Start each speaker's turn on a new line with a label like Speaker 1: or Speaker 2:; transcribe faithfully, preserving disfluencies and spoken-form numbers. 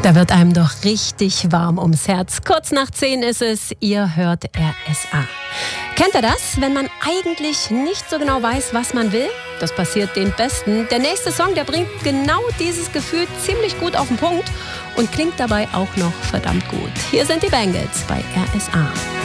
Speaker 1: Da wird einem doch richtig warm ums Herz. Kurz nach zehn ist es, ihr hört R S A. Kennt ihr das, wenn man eigentlich nicht so genau weiß, was man will? Das passiert den Besten. Der nächste Song, der bringt genau dieses Gefühl ziemlich gut auf den Punkt und klingt dabei auch noch verdammt gut. Hier sind die Bangles bei R S A.